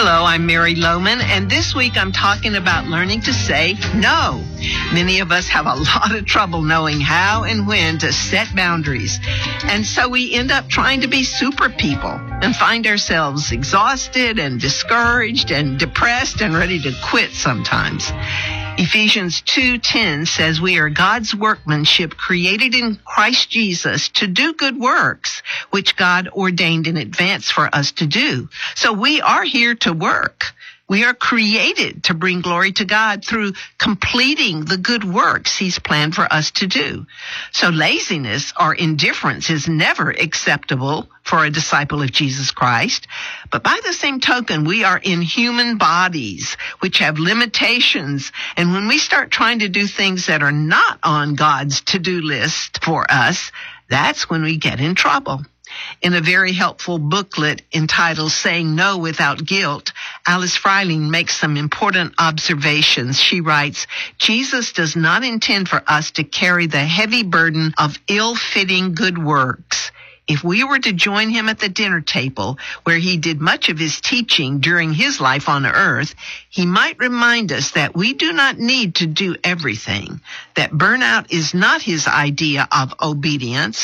Hello, I'm Mary Lohman, and this week I'm talking about learning to say no. Many of us have a lot of trouble knowing how and when to set boundaries, and so we end up trying to be super people and find ourselves exhausted and discouraged and depressed and ready to quit sometimes. Ephesians 2:10 says we are God's workmanship created in Christ Jesus to do good works, which God ordained in advance for us to do. So we are here to work. We are created to bring glory to God through completing the good works He's planned for us to do. So laziness or indifference is never acceptable for a disciple of Jesus Christ. But by the same token, we are in human bodies, which have limitations. And when we start trying to do things that are not on God's to-do list for us, that's when we get in trouble. In a very helpful booklet entitled Saying No Without Guilt, Alice Freiling makes some important observations. She writes, Jesus does not intend for us to carry the heavy burden of ill-fitting good works. If we were to join Him at the dinner table, where He did much of His teaching during His life on earth, He might remind us that we do not need to do everything, that burnout is not His idea of obedience,